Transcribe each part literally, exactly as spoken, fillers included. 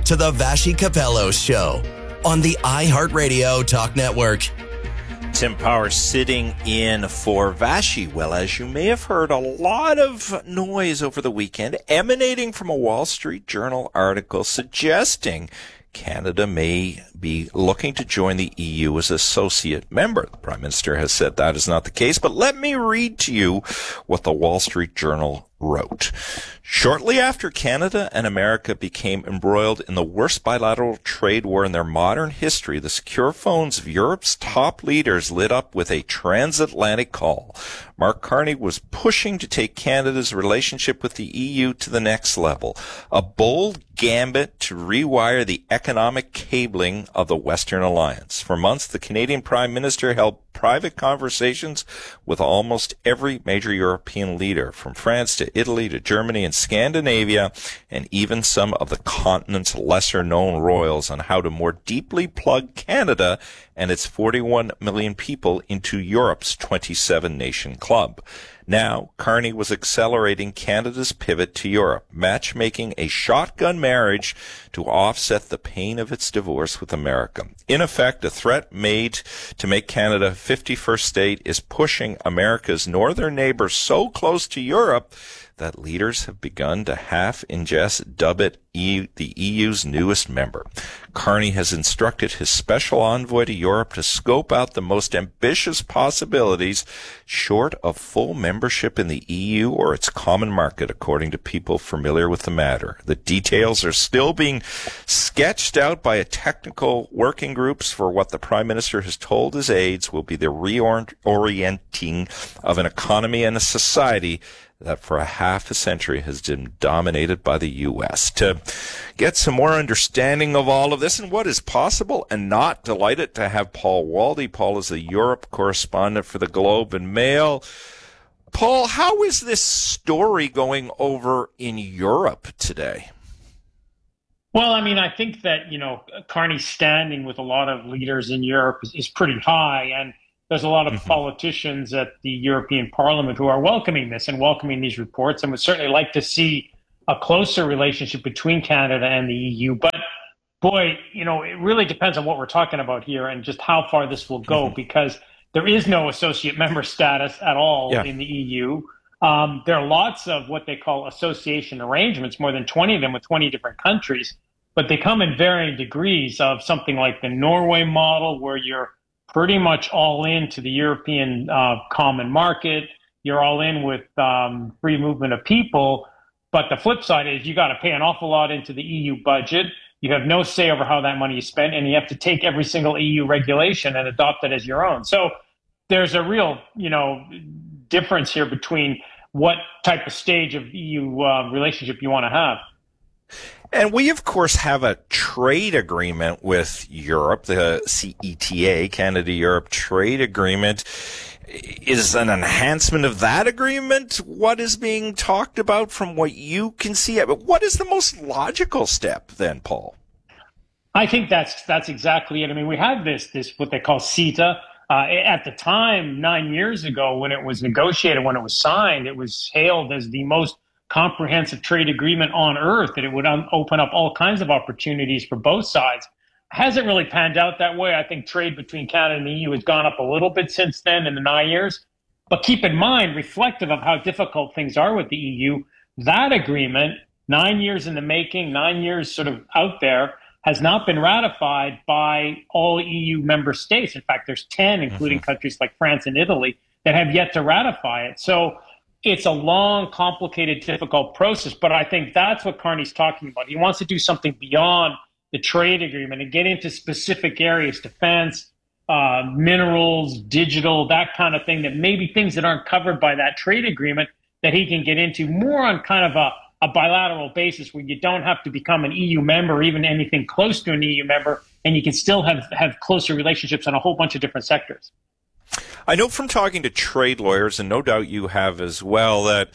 to the Vassy Capello Show on the iHeartRadio Talk Network. Tim Power sitting in for Vassy. Well, as you may have heard, a lot of noise over the weekend emanating from a Wall Street Journal article suggesting Canada may be looking to join the E U as associate member. The Prime Minister has said that is not the case, but let me read to you what the Wall Street Journal wrote. Shortly after Canada and America became embroiled in the worst bilateral trade war in their modern history, the secure phones of Europe's top leaders lit up with a transatlantic call. Mark Carney was pushing to take Canada's relationship with the E U to the next level, a bold gambit to rewire the economic cabling of the Western Alliance. For months, the Canadian Prime Minister held private conversations with almost every major European leader, from France to Italy to Germany and Scandinavia, and even some of the continent's lesser-known royals, on how to more deeply plug Canada and its forty-one million people into Europe's twenty-seven nation club. Now, Carney was accelerating Canada's pivot to Europe, matchmaking a shotgun marriage to offset the pain of its divorce with America. In effect, a threat made to make Canada a fifty-first state is pushing America's northern neighbor so close to Europe that leaders have begun to half-ingest dub it e- the E U's newest member. Carney has instructed his special envoy to Europe to scope out the most ambitious possibilities short of full membership in the E U or its common market, according to people familiar with the matter. The details are still being sketched out by a technical working groups for what the Prime Minister has told his aides will be the reorienting of an economy and a society that for a half a century has been dominated by the U S. To get some more understanding of all of this and what is possible and not, delighted to have Paul Waldie. Paul is the Europe correspondent for the Globe and Mail. Paul, how is this story going over in Europe today? Well, I mean, I think that, you know, Carney's standing with a lot of leaders in Europe is, is pretty high, and there's a lot of mm-hmm. politicians at the European Parliament who are welcoming this and welcoming these reports, and would certainly like to see a closer relationship between Canada and the E U. But boy, you know, it really depends on what we're talking about here and just how far this will go, mm-hmm. because there is no associate member status at all yeah. in the E U. Um, there are lots of what they call association arrangements, more than twenty of them with twenty different countries, but they come in varying degrees of something like the Norway model, where you're pretty much all in to the European uh, common market. You're all in with um, free movement of people. But the flip side is you got to pay an awful lot into the E U budget. You have no say over how that money is spent, and you have to take every single E U regulation and adopt it as your own. So there's a real, you know, difference here between what type of stage of E U uh, relationship you want to have. And we, of course, have a trade agreement with Europe, the C E T A, Canada-Europe Trade Agreement. Is an enhancement of that agreement what is being talked about from what you can see? What is the most logical step then, Paul? I think that's that's exactly it. I mean, we had this, this what they call CETA. Uh, at the time, nine years ago, when it was negotiated, when it was signed, it was hailed as the most comprehensive trade agreement on earth, that it would un- open up all kinds of opportunities for both sides. Hasn't really panned out that way. I think trade between Canada and the E U has gone up a little bit since then in the nine years. But keep in mind, reflective of how difficult things are with the E U, that agreement, nine years in the making, nine years sort of out there, has not been ratified by all E U member states. In fact, there's ten, including mm-hmm. countries like France and Italy, that have yet to ratify it. So it's a long, complicated, difficult process, but I think that's what Carney's talking about. He wants to do something beyond the trade agreement and get into specific areas, defense, uh, minerals, digital, that kind of thing, that maybe things that aren't covered by that trade agreement that he can get into more on kind of a, a bilateral basis, where you don't have to become an E U member or even anything close to an E U member, and you can still have, have closer relationships on a whole bunch of different sectors. I know from talking to trade lawyers, and no doubt you have as well, that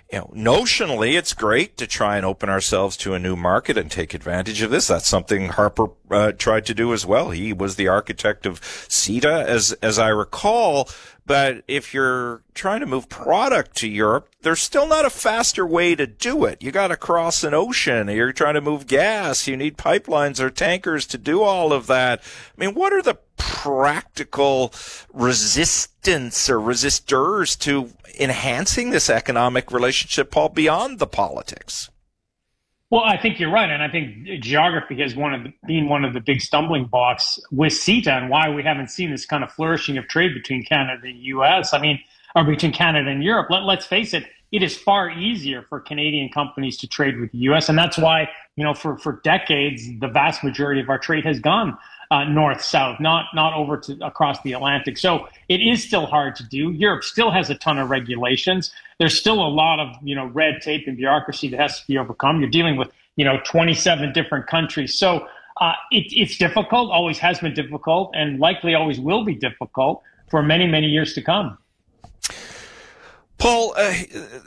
you know, notionally, it's great to try and open ourselves to a new market and take advantage of this. That's something Harper uh, tried to do as well. He was the architect of CETA, as as I recall. But if you're trying to move product to Europe, there's still not a faster way to do it. You got to cross an ocean. You're trying to move gas. You need pipelines or tankers to do all of that. I mean, what are the practical resistance or resistors to enhancing this economic relationship, Paul, beyond the politics? Well, I think you're right, and I think geography has one of the, been one of the big stumbling blocks with CETA, and why we haven't seen this kind of flourishing of trade between Canada and the U S. I mean, or between Canada and Europe. Let, let's face it, it is far easier for Canadian companies to trade with the U S, and that's why, you know, for, for decades, the vast majority of our trade has gone uh, north-south, not not over to across the Atlantic. So it is still hard to do. Europe still has a ton of regulations. There's still a lot of, you know, red tape and bureaucracy that has to be overcome. You're dealing with, you know, twenty-seven different countries. So uh, it, it's difficult, always has been difficult, and likely always will be difficult for many, many years to come. Paul, uh,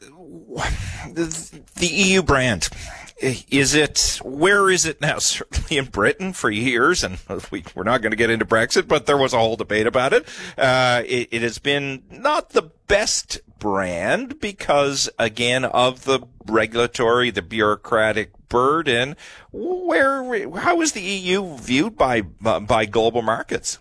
the, the E U brand, is it, where is it now? Certainly in Britain for years, and we, we're not going to get into Brexit, but there was a whole debate about it. Uh, it, it has been not the best brand because, again, of the regulatory, the bureaucratic burden. Where, how is the E U viewed by, by global markets?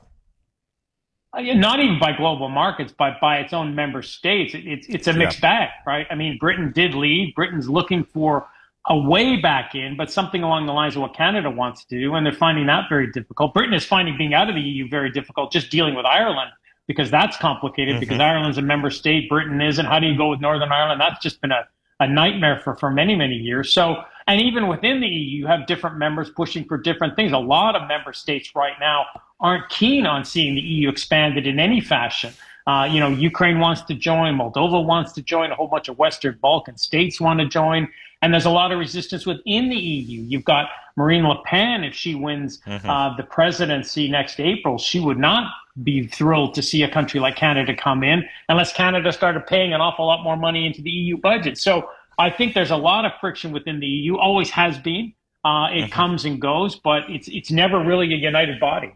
Not even by global markets, but by its own member states. It, it's it's a mixed yeah. bag, right? I mean, Britain did lead. Britain's looking for a way back in, but something along the lines of what Canada wants to do, and they're finding that very difficult. Britain is finding being out of the E U very difficult, just dealing with Ireland, because that's complicated, mm-hmm. because Ireland's a member state, Britain isn't. How do you go with Northern Ireland? That's just been a, a nightmare for, for many, many years. So, and even within the E U, you have different members pushing for different things. A lot of member states right now aren't keen on seeing the E U expanded in any fashion. Uh, you know, Ukraine wants to join, Moldova wants to join, a whole bunch of Western Balkan states want to join, and there's a lot of resistance within the E U. You've got Marine Le Pen, if she wins mm-hmm. uh, the presidency next April, she would not be thrilled to see a country like Canada come in unless Canada started paying an awful lot more money into the E U budget. So I think there's a lot of friction within the E U, always has been. Uh, it mm-hmm. comes and goes, but it's it's never really a united body.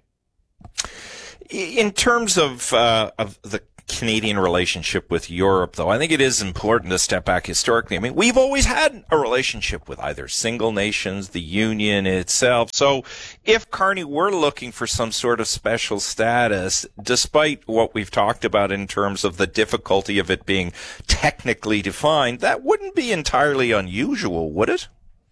In terms of uh, of the Canadian relationship with Europe, though, I think it is important to step back historically. I mean, we've always had a relationship with either single nations, the Union itself. So if Carney were looking for some sort of special status, despite what we've talked about in terms of the difficulty of it being technically defined, that wouldn't be entirely unusual, would it?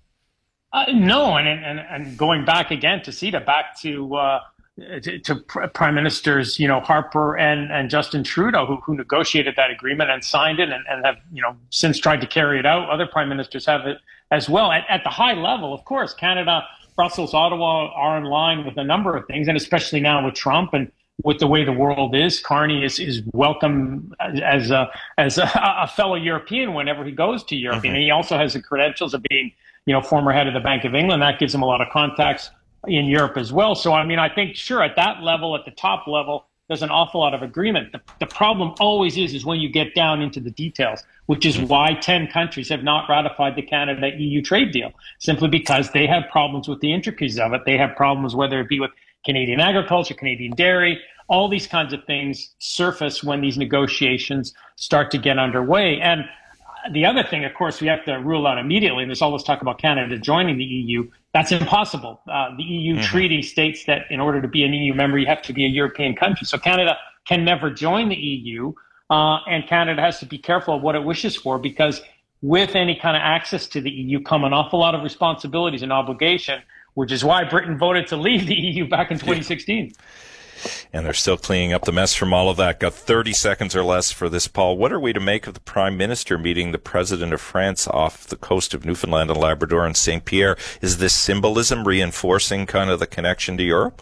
Uh, no, and, and and going back again to CETA, back to uh, to, to Prime Ministers, you know, Harper and, and Justin Trudeau, who, who negotiated that agreement and signed it, and, and have, you know, since tried to carry it out. Other prime ministers have it as well. At, at the high level, of course, Canada, Brussels, Ottawa are in line with a number of things, and especially now with Trump and with the way the world is, Carney is, is welcome as a as a, a fellow European whenever he goes to Europe. Mm-hmm. And he also has the credentials of being, you know, former head of the Bank of England. That gives him a lot of contacts in Europe as well. So, I mean, I think, sure, at that level, at the top level, there's an awful lot of agreement. The, the problem always is, is when you get down into the details, which is why ten countries have not ratified the Canada-E U trade deal, simply because they have problems with the intricacies of it. They have problems, whether it be with Canadian agriculture, Canadian dairy, all these kinds of things surface when these negotiations start to get underway. And the other thing, of course, we have to rule out immediately, and there's all this talk about Canada joining the E U. That's impossible. Uh, the E U mm-hmm. treaty states that in order to be an E U member, you have to be a European country. So Canada can never join the E U, uh, and Canada has to be careful of what it wishes for, because with any kind of access to the E U come an awful lot of responsibilities and obligation, which is why Britain voted to leave the E U back in twenty sixteen. Yeah. And they're still cleaning up the mess from all of that. Got thirty seconds or less for this, Paul. What are we to make of the Prime Minister meeting the President of France off the coast of Newfoundland and Labrador and Saint Pierre? Is this symbolism reinforcing kind of the connection to Europe?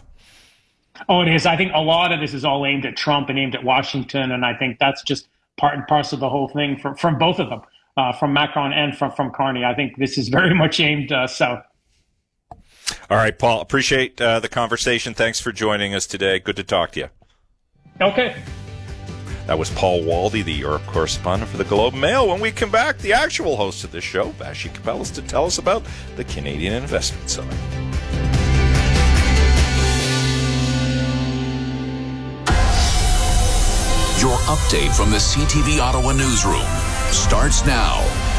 Oh, it is. I think a lot of this is all aimed at Trump and aimed at Washington, and I think that's just part and parcel of the whole thing from, from both of them, uh, from Macron and from, from Carney. I think this is very much aimed uh, south. All right, Paul, appreciate uh, the conversation. Thanks for joining us today. Good to talk to you. Okay. That That was Paul Waldy, the Europe correspondent for the Globe and Mail. When we come back, the actual host of this show, Vassy Kapelos, to tell us about the Canadian Investment Summit. Your update from the C T V Ottawa newsroom starts now.